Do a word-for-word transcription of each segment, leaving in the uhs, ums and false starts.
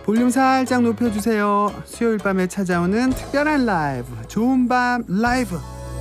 볼륨 살짝 높여주세요. 수요일 밤에 찾아오는 특별한 라이브, 좋은 밤 라이브.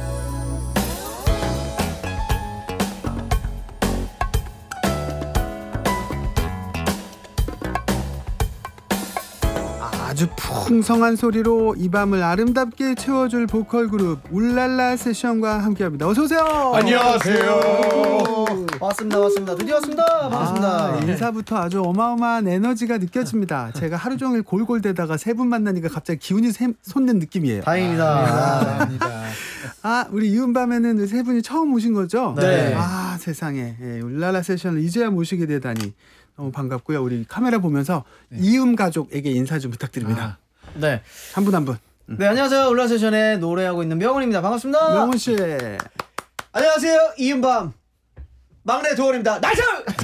아주 풍성한 소리로 이 밤을 아름답게 채워줄 보컬 그룹 울랄라 세션과 함께합니다. 어서 오세요. 안녕하세요. 왔습니다, 왔습니다. 드디어 왔습니다. 반갑습니다. 아, 인사부터 아주 어마어마한 에너지가 느껴집니다. 제가 하루 종일 골골대다가 세 분 만나니까 갑자기 기운이 샘, 솟는 느낌이에요. 다행입니다. 감사합니다. 아, 우리 이은 밤에는 세 분이 처음 오신 거죠? 네. 아, 세상에. 예, 울랄라 세션을 이제야 모시게 되다니 너무 반갑고요. 우리 카메라 보면서 네. 이음 가족에게 인사 좀 부탁드립니다. 아, 네. 한 분 한 분. 음. 네, 안녕하세요. 울랄라 세션에 노래하고 있는 명훈입니다. 반갑습니다. 명훈 씨. 안녕하세요. 이은밤 막내 도원입니다. 나이스!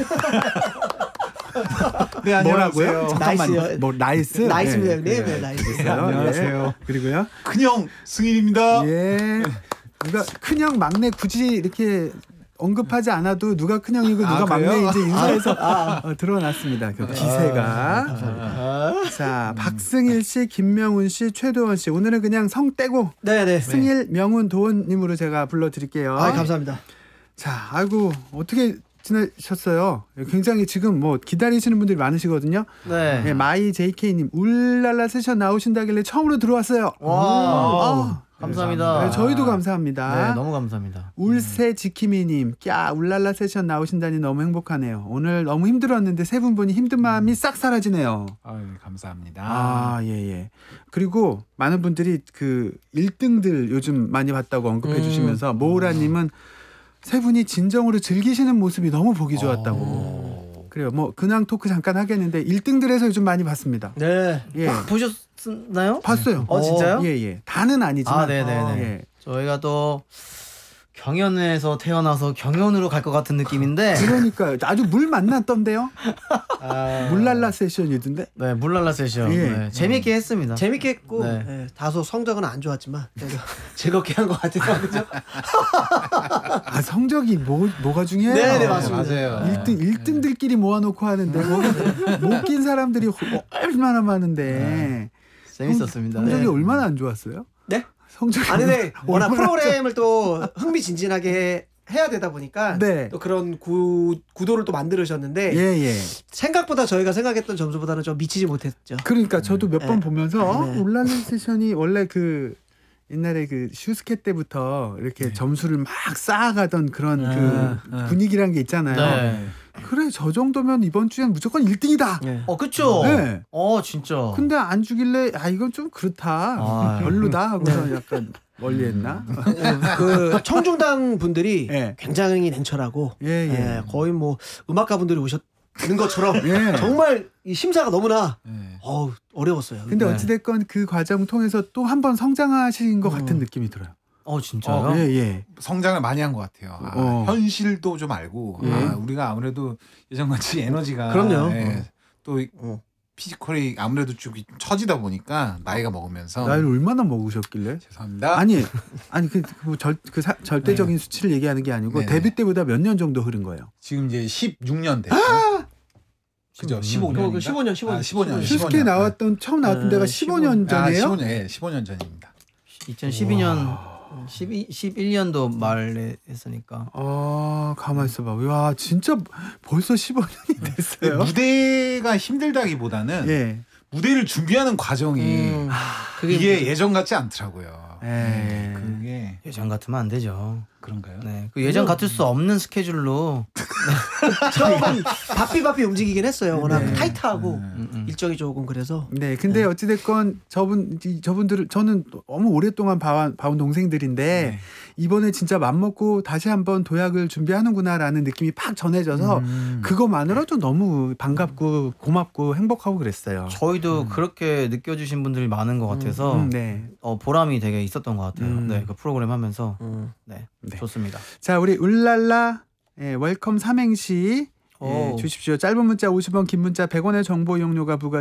네, 뭐라고요? 잠깐만요. 나이스요. 뭐 나이스? 나이스입니다. 네, 네, 네, 네, 나이스. 알겠어요. 안녕하세요. 예. 그리고요. 큰형 승일입니다. 예. 누가 큰형 막내 굳이 이렇게 언급하지 않아도 누가 큰형이고 누가 아, 막내 이제 인사해서 아, 어, 드러났습니다. 그 기세가. 아, 자, 박승일 씨, 김명훈 씨, 최도원 씨. 오늘은 그냥 성 떼고 네, 네. 승일, 명훈, 도원님으로 제가 불러드릴게요. 아, 감사합니다. 자, 아이고 어떻게 지내셨어요? 굉장히 지금 뭐 기다리시는 분들이 많으시거든요. 네. 네, 마이 제이케이님 울랄라 세션 나오신다길래 처음으로 들어왔어요. 와, 아, 감사합니다. 네, 저희도 감사합니다. 네, 너무 감사합니다. 울새 지키미님, 꺄 울랄라 세션 나오신다니 너무 행복하네요. 오늘 너무 힘들었는데 세 분 보니 힘든 마음이 싹 사라지네요. 아유, 감사합니다. 아, 예, 예. 그리고 많은 분들이 그 일 등들 요즘 많이 봤다고 언급해 음. 주시면서 모우라님은 세 분이 진정으로 즐기시는 모습이 너무 보기 좋았다고. 오. 그래요. 뭐 근황 토크 잠깐 하겠는데 일 등들에서 요즘 많이 봤습니다. 네. 예. 아, 보셨나요? 봤어요. 어, 진짜요? 예, 예. 다는 아니지만. 아, 네, 네, 네. 예. 저희가 또 경연에서 태어나서 경연으로 갈 것 같은 느낌인데. 그러니까요. 아주 물 만났던데요. 아, 물랄라 세션이던데. 네, 물랄라 세션. 예. 네, 재밌게 했습니다. 재밌게 했고 네. 예, 다소 성적은 안 좋았지만 그래도 즐겁게 한 것 같아요. 그죠? 아, 성적이 뭐 뭐가 중요해요? 네, 네, 맞습니다. 맞아요. 일 등 일 등들끼리 모아놓고 하는데 못 낀 사람들이 얼마나 많은데. 재밌었습니다. 성적이 네. 얼마나 안 좋았어요? 네? 성적이 아니, 네. 워낙 얼마나 프로그램을 또 흥미진진하게 해야 되다 보니까 네. 또 그런 구, 구도를 또 만들으셨는데 예, 예. 생각보다 저희가 생각했던 점수보다는 좀 미치지 못했죠. 그러니까 저도 몇 번 네. 보면서 어, 네. 울랄라 세션이 원래 그 옛날에 그 슈스케 때부터 이렇게 네. 점수를 막 쌓아가던 그런 아, 그 아. 분위기란 게 있잖아요. 네. 그래, 저 정도면 이번 주엔 무조건 일 등이다. 네. 어, 그쵸? 네. 어, 진짜. 근데 안 주길래 아 이건 좀 그렇다. 아. 별로다 하고서 약간 멀리했나? 그 청중단 분들이 예. 굉장히 냉철하고 예, 예. 예, 거의 뭐 음악가 분들이 오셨는 것처럼 예. 정말 이 심사가 너무나 네. 어우, 어려웠어요. 근데 네. 어찌됐건 그 과정 통해서 또 한 번 성장하신 것 음. 같은 느낌이 들어요. 어, 진짜요? 어, 예, 예. 성장을 많이 한 것 같아요. 아, 어. 현실도 좀 알고 예. 아, 우리가 아무래도 예전같이 에너지가 그럼요. 예, 또 어. 피지컬이 아무래도 좀 처지다 보니까 나이가 먹으면서 나이를 얼마나 먹으셨길래? 죄송합니다. 아니, 아니 그, 그, 절, 그 사, 절대적인 수치를 얘기하는 게 아니고 네네. 데뷔 때보다 몇 년 정도 흐른 거예요. 지금 이제 십육 년 됐죠. 그죠? 십오 년. 그 십오 년, 십오 년. 아, 십오 년. 슈스케 나왔던 처음 나왔던 데가 네, 십오 년 전이에요? 아, 십오 년. 예, 십오 년 전입니다. 이천십이 년, 십이, 십일 년도 말에 했으니까. 아, 가만 있어봐. 와, 진짜 벌써 십오 년이 됐어요. 무대가 힘들다기보다는 예. 무대를 준비하는 과정이 음, 그게 이게 예전 같지 않더라고요. 예. 네, 그게 예전 같으면 안 되죠. 그런가요? 네. 그 예전 같을 수 없는 스케줄로. 조금 바삐바삐 움직이긴 했어요. 워낙 네. 타이트하고 음, 음. 일정이 조금 그래서 네, 근데 어찌됐건 저분, 이- 저분들을 저는 너무 오랫동안 봐온, 봐온 동생들인데 네. 이번에 진짜 맘먹고 다시 한번 도약을 준비하는구나라는 느낌이 팍 전해져서 음. 그거만으로도 너무 반갑고 고맙고 행복하고 그랬어요. 저희도 그렇게 느껴주신 분들이 많은 것 같아서 음, 네. 어, 보람이 되게 있었던 것 같아요. 음. 네, 그 프로그램 하면서 음. 네, 네. 좋습니다. 자, 우리 울랄라 예, 웰컴 삼행시 예, 오. 주십시오. 짧은 문자 오십 원, 긴 문자 백 원의 정보 이용료가 부과